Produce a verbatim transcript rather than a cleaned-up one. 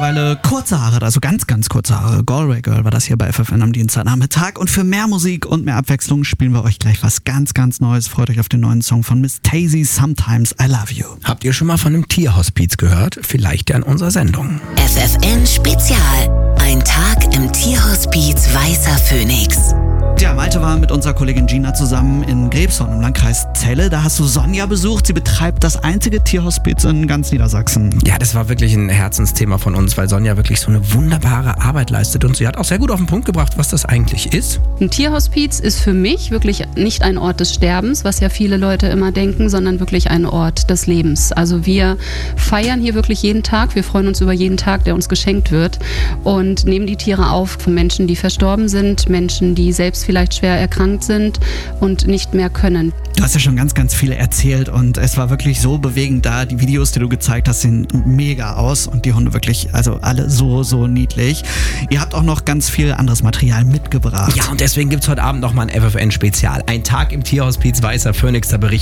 mittlerweile kurze Haare, also ganz, ganz kurze Haare. Galway Girl war das hier bei F F N am Dienstagnachmittag. Und für mehr Musik und mehr Abwechslung spielen wir euch gleich was ganz, ganz Neues. Freut euch auf den neuen Song von Miss Tazy, Sometimes I Love You. Habt ihr schon mal von einem Tierhospiz gehört? Vielleicht ja in unserer Sendung. F F N Spezial. Ein Tag im Tierhospiz Weißer Phönix. Ja, Malte war mit unserer Kollegin Gina zusammen in Grebshorn im Landkreis Celle. Da hast du Sonja besucht. Sie betreibt das einzige Tierhospiz in ganz Niedersachsen. Ja, das war wirklich ein Herzensthema von uns, weil Sonja wirklich so eine wunderbare Arbeit leistet. Und sie hat auch sehr gut auf den Punkt gebracht, was das eigentlich ist. Ein Tierhospiz ist für mich wirklich nicht ein Ort des Sterbens, was ja viele Leute immer denken, sondern wirklich ein Ort des Lebens. Also wir feiern hier wirklich jeden Tag. Wir freuen uns über jeden Tag, der uns geschenkt wird und nehmen die Tiere auf von Menschen, die verstorben sind, Menschen, die selbst vielleicht schwer erkrankt sind und nicht mehr können. Du hast ja schon ganz, ganz viel erzählt und es war wirklich so bewegend da. Die Videos, die du gezeigt hast, sehen mega aus und die Hunde wirklich, also alle so, so niedlich. Ihr habt auch noch ganz viel anderes Material mitgebracht. Ja, und deswegen gibt es heute Abend nochmal ein F F N-Spezial. Ein Tag im Tierhospiz Weißer Phönix, da berichten